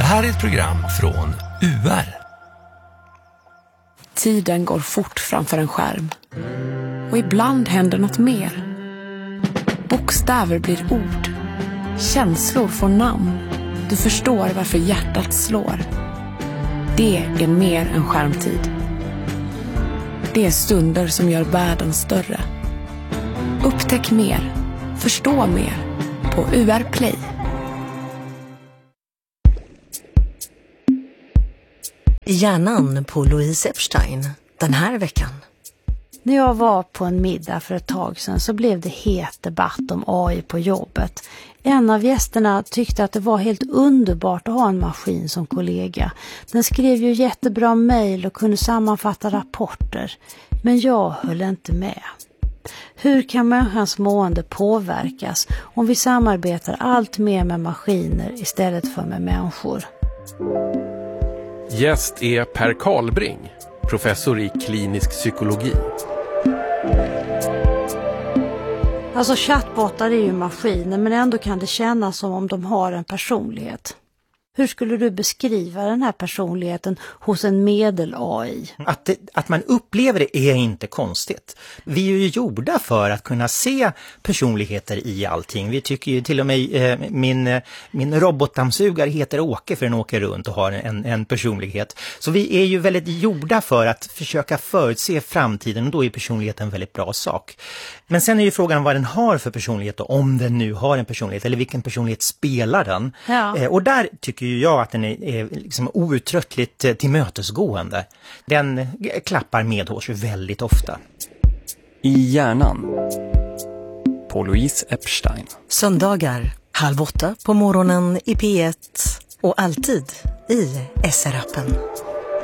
här är ett program från UR. Tiden går fort framför en skärm. Och ibland händer något mer. Bokstäver blir ord. Känslor får namn. Du förstår varför hjärtat slår. Det är mer än skärmtid. Det är stunder som gör världen större. Upptäck mer. Förstå mer. På UR Play. I hjärnan på Louise Epstein den här veckan. När jag var på en middag för ett tag sedan så blev det het debatt om AI på jobbet. En av gästerna tyckte att det var helt underbart att ha en maskin som kollega. Den skrev ju jättebra mejl och kunde sammanfatta rapporter. Men jag höll inte med. Hur kan människans mående påverkas om vi samarbetar allt mer med maskiner istället för med människor? Gäst är Per Karlbring, professor i klinisk psykologi. Alltså chattbottar är ju maskiner, men ändå kan det kännas som om de har en personlighet. Hur skulle du beskriva den här personligheten hos en medel-AI? Att man upplever det är inte konstigt. Vi är ju gjorda för att kunna se personligheter i allting. Vi tycker ju till och med min robotdammsugare heter Åke för den åker runt och har en personlighet. Så vi är ju väldigt gjorda för att försöka förutse framtiden, och då är personligheten en väldigt bra sak. Men sen är ju frågan vad den har för personlighet, och om den nu har en personlighet, eller vilken personlighet spelar den. Ja. Och där tycker ju jag att den är liksom outtröttligt tillmötesgående. Den klappar medhårs väldigt ofta. I hjärnan på Louise Epstein. Söndagar 7:30 på morgonen i P1 och alltid i SR-appen.